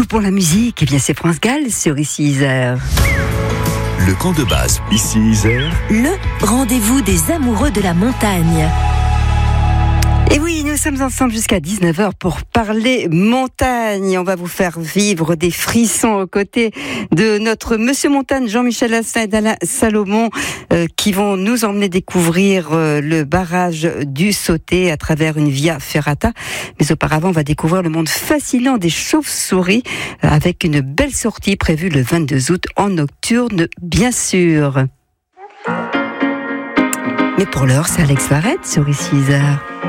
pour la musique, eh bien c'est France Gall sur Ici Isère. Le camp de base, Ici Isère. Le rendez-vous des amoureux de la montagne. Et oui, nous sommes ensemble jusqu'à 19h pour parler montagne. On va vous faire vivre des frissons aux côtés de notre Monsieur Montagne, Jean-Michel Asselin et Alain Salomon, qui vont nous emmener découvrir le barrage du Sauté à travers une via ferrata. Mais auparavant, on va découvrir le monde fascinant des chauves-souris avec une belle sortie prévue le 22 août en nocturne, bien sûr. Mais pour l'heure, c'est Alex Varette sur Ici Isère.